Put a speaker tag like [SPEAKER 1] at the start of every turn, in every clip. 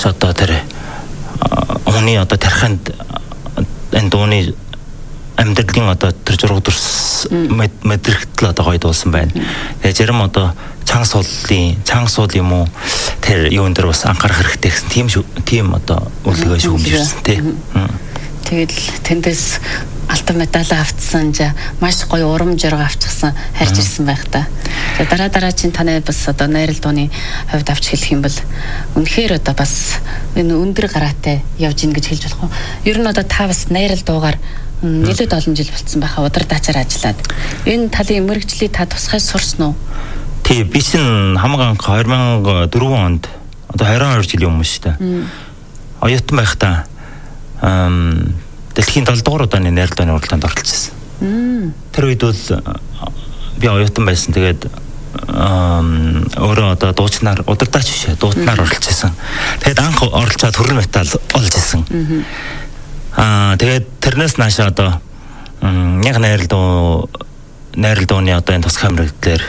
[SPEAKER 1] маш одоо тэр оны одоо тархинд энэ дууны амьдралын одоо тэр зураг дүрс мэдрэгдэл одоо гоё дуулсан байна. Тэгээ зарим одоо цанх суул юм уу тэр юун дээр бас анхаарах хэрэгтэй гэсэн тийм одоо үлгөө шүүмжирсэн тий.
[SPEAKER 2] Тэгэл тэндээс алтан медаль авцсан маш гоё урам зориг авчихсан харж ирсэн байх та. Тэгээ дараа чинь таны бас одоо найрал дууны хувьд авч хэлэх юм бол үнэхээр одоо бас энэ өндөр гараатай явж ийн гэж хэлж болох уу? Ер нь одоо та бас найрал дуугаар нэлээд олон жил болцсон байхаа удирдаачаар ажиллаад энэ талын мэргэжлийг та тусгай сурсан уу?
[SPEAKER 1] Тий, би чинь хамаг анх 2004 онд одоо 22 жилийн өмнө шүү дээ. Оюутан байхдаа дэлхийн 7 дугаар удааны найрал дууны уралдаанд оролцсон. Тэр үед бол би оюутан байсан. Тэгээд өөрөө одоо дуучнаар удирдаач бишээ, дуутнаар оролцсон. Тэгээд анх оролцоод хөрөл металл олж исэн. Тэгээд тэрнээс наашаа одоо яг найрал дууны одоо энэ тусгай мэрэгдлэр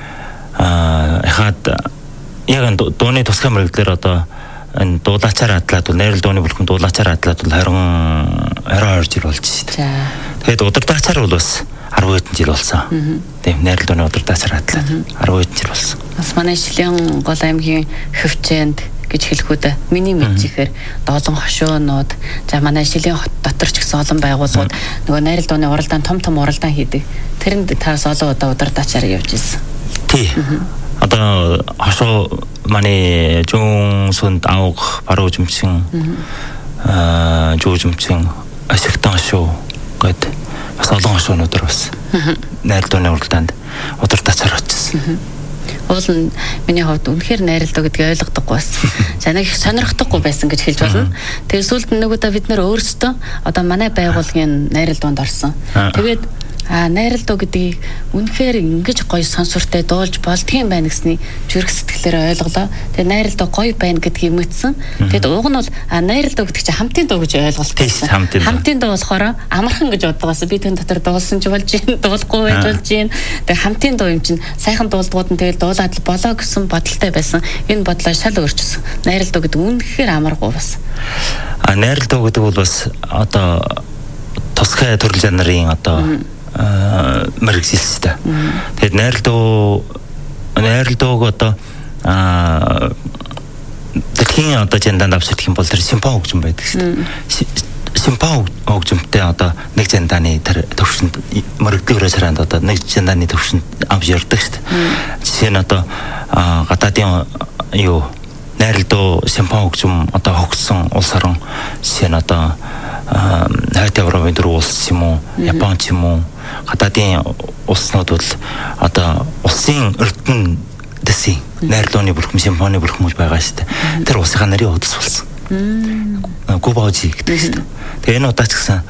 [SPEAKER 1] яхад яг дууны тусгай мэрэгдлэр одоо энэ дуулаачаар адлаад бол найрал дууны бүлхэм дуулаачаар адлаад бол 22 жил болж шүү дээ. Тэгээд удирдаачаар бол бас 10 хэдэн жил болсон. Тийм найрал дууны удирдаачаар адлаад 10 хэдэн жил болсон.
[SPEAKER 2] Бас манай Шилэн гол аймгийн хөвчөнд гэж хэлэхүүд миний мэдчихээр доолон хошуунууд за манай Шилийн хот дотор ч гэсэн олон байгууллагууд нөгөө найрал дууны уралдаан том уралдаан хийдэг. Тэрэнд таас олон удаа удирдаачаар явж ирсэн.
[SPEAKER 1] Тий. Одоо хошуу манай зүүн сүнд авах баруун жимчин жүүжимчин ашигтан хошуу гэдэг бас олон хошуунууд бас найрал дууны уралдаанд удирдаачаар очсон.
[SPEAKER 2] Уул нь миний хувьд үнэхээр найрал дуу гэдгийг ойлгодоггүй байсан. За нэг их сонирхдаггүй байсан гэж хэлж болно. Тэгээ сүүлд нь нөгөөдөө бид нэр өөрсдөө одоо манай байгууллагын найрал дуунд орсон. Тэгээд найрал дуу гэдгийг үнэхээр ингэж гоё сонсортой дуулж болдгийм байна гэсний зүрх сэтгэлээр ойлголоо. Тэгээ найрал дуу гоё байна гэдгийг мэдсэн. Тэгэд уг нь бол найрал дуу гэдэг чинь хамтын дуу гэж ойлголттой байсан. Хамтын дуу болохоор амархан гэж боддогоос би тэн дотор дуулсан ч болж гин, дуулахгүй байж болж гин. Тэгээ хамтын дуу юм чинь сайхан дуулдгууд нь тэгэл дуулаад л болоо гэсэн бодолтой байсан. Энэ бодлоо шал өөрчилсөн. Найрал дуу гэдэг үнэхээр амаргүй бас.
[SPEAKER 1] Найрал дуу гэдэг бол бас одоо тусгай төрөл жанрын одоо мэрэгжилстэй. Тэгээд найрал дууг одоо дэлхийн одоо жанданд авчирдах юм бол тэр симфони хөгжим байдаг шүү дээ. Симфони хөгжимтэй одоо нэг жандааны тэр төвшөнд мэрэгдлэрээ саранд одоо нэг жандааны төвшөнд авч ярддаг шүү дээ. Жишээ нь одоо гадаадын найрал дуу симфони хөгжим одоо хөгжсөн улс орон жишээ нь одоо Хайт Европын дөрвөн улс юм уу, Япон ч юм уу, гадаадын улснууд бол одоо улсын эрдэнэ дэсийн найрал дууны бүлхэм, симфони бүлхэм байгаа шүү дээ. Тэр улсынхаа нарийн удас болсон. Губаужи гэдэг шүү дээ. Тэгээ энэ удаа ч гэсэн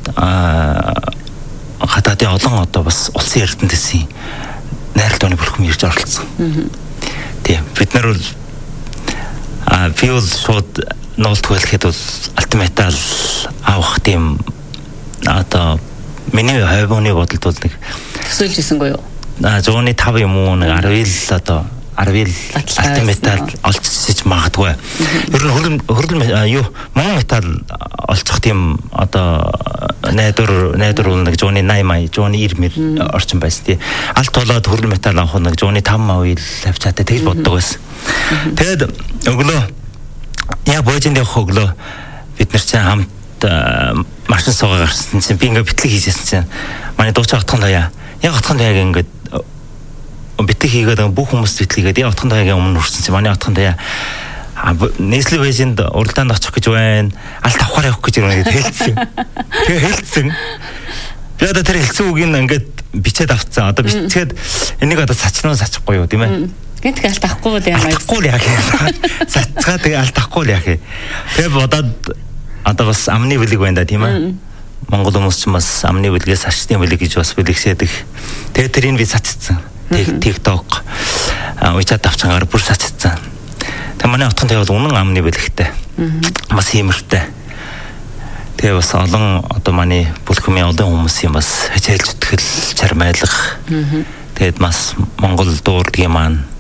[SPEAKER 1] гадаадын олон одоо бас улсын эрдэнэ дэсийн найрал дууны бүлхэм ирж оролцсон. Тийм бид нар бол би бол шууд нуултгүй хэлэхэд бол алтан медаль авах тийм одоо миний хойбооны бодолд бол нэг
[SPEAKER 2] төсөөлж ирсэнгүй юу?
[SPEAKER 1] 105 юм уу нэг 10 одоо 10 алтан медаль олцсож магадгүй. Ер нь хөрөл мөн медаль олцох тийм одоо найдвар бол нэг 180 90 орчим байсан тий. Алт болоод хөрөл медаль авах нэг 105 авъя л авчаатай тэгж боддог байсан. Тэгээд өглөө яг божинд явах өглөө бид нар чинь хамт машин суугаа гарсан чинь би ингээ битлэг хийжсэн чинь манай дууч отхон даяа яг отхон даяаг ингээ битлэг хийгээд бүх хүмүүс битлэг хийгээд яг отхон даяагийн өмнө хүрсэн чинь манай отхон даяа Nestle божинд уралдаанд очих гэж байна алт авахаар явах гэж байна гэдэг хэлсэн. Тэгээ хэлсэн. Би одоо тэр хэлсэн үгийг ингээд бичээд авцсан. Одоо бичгээд энийг одоо сачхгүй юу тийм ээ?
[SPEAKER 2] Гэнтг алт авахгүй бол яа маяг.
[SPEAKER 1] Авахгүй яах юм. Сацгаа тэгээ алт авахгүй яах юм. Тэгээ бодоод одоо бас амны бэлэг байна да тийм ээ. Монгол хүмүүс ч бас амны бэлгээс ашигтын бэлэг гэж бас бэлэгшээдэг. Тэгээ тэрийг би сацсан. TikTok уучаад авчангаар бүр сацсан. Тэгээ манай отхон тэгээ бол үнэн амны бэлэгтэй. Бас хиймэртэй. Тэгээ бас олон одоо манай бүлхмийн олон хүмүүсийн бас хичээлж үтгэл чармайлах. Тэгээд бас Монгол дуурлын маань